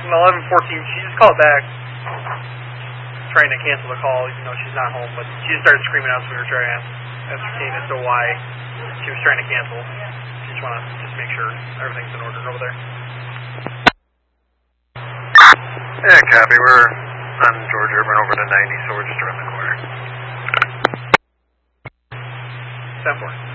11:14. She just called back, trying to cancel the call, even though she's not home. But she just started screaming out, so we were trying to ascertain as to why she was trying to cancel. She just want to make sure everything's in order over there. Yeah, copy. We're on George Urban over to 90, so we're just around the corner. 10-4.